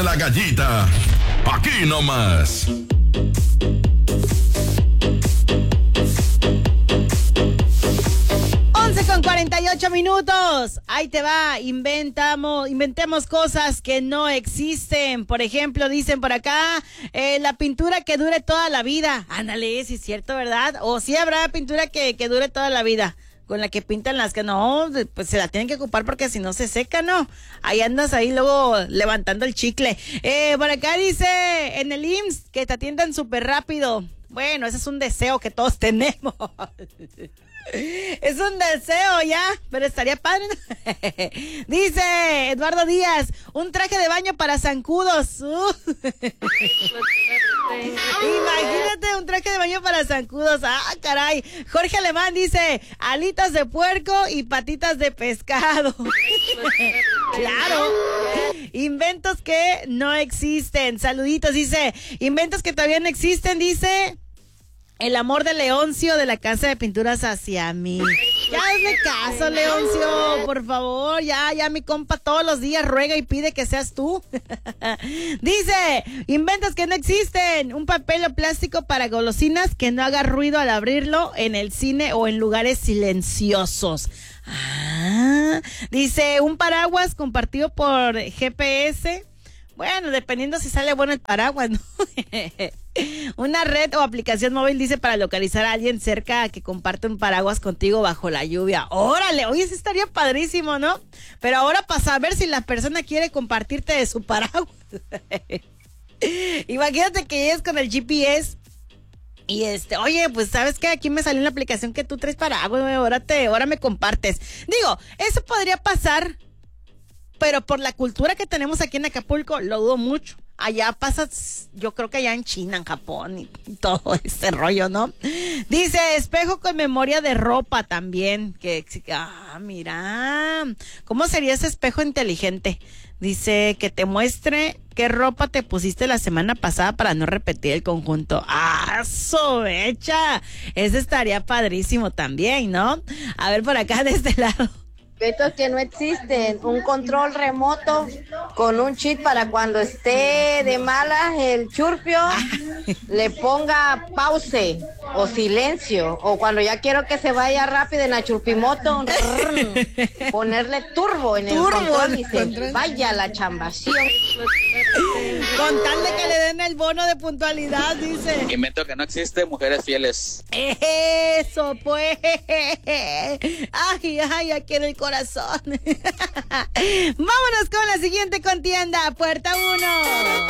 La Gallita, aquí nomás. Con 48 minutos. Ahí te va. Inventemos cosas que no existen. Por ejemplo, dicen por acá, la pintura que dure toda la vida. Ándale, sí es cierto, ¿verdad? O sí habrá pintura que dure toda la vida. Con la que pintan las que no, pues se la tienen que ocupar porque si no se seca, ¿no? Ahí andas ahí luego levantando el chicle. Por acá dice, en el IMSS, que te atiendan súper rápido. Bueno, ese es un deseo que todos tenemos. Es un deseo ya, pero estaría padre. Dice Eduardo Díaz, un traje de baño para zancudos. Imagínate un traje de baño para zancudos. Ah, caray. Jorge Alemán dice, alitas de puerco y patitas de pescado. Claro. Inventos que no existen. Saluditos, dice, inventos que todavía no existen, dice... El amor de Leoncio de la casa de pinturas hacia mí. Ya hazme caso, Leoncio, por favor. Ya mi compa todos los días ruega y pide que seas tú. Dice, inventos que no existen. Un papel o plástico para golosinas que no haga ruido al abrirlo en el cine o en lugares silenciosos. Dice, un paraguas compartido por GPS. Bueno, dependiendo si sale bueno el paraguas, ¿no? Una red o aplicación móvil, dice, para localizar a alguien cerca que comparte un paraguas contigo bajo la lluvia. ¡Órale! Oye, eso estaría padrísimo, ¿no? Pero ahora para saber si la persona quiere compartirte de su paraguas. Imagínate que llegues con el GPS y oye, pues, ¿sabes qué? Aquí me salió una aplicación que tú traes paraguas, ahora me compartes. Digo, eso podría pasar, pero por la cultura que tenemos aquí en Acapulco, lo dudo mucho. Allá pasa, yo creo que allá en China, en Japón y todo ese rollo, ¿no? Dice, espejo con memoria de ropa también. Mira, ¿cómo sería ese espejo inteligente? Dice, que te muestre qué ropa te pusiste la semana pasada para no repetir el conjunto. ¡Sobecha! Ese estaría padrísimo también, ¿no? A ver, por acá de este lado. Inventos que no existen, un control remoto con un chip para cuando esté de malas el churpio le ponga pause o silencio, o cuando ya quiero que se vaya rápido en la churpimoto, ponerle turbo en el control y se vaya la chambación. Con tal de que le den el bono de puntualidad, dice. Invento que no existe, mujeres fieles. Eso, pues. Ay, aquí en el corazón. Vámonos con la siguiente contienda. Puerta 1.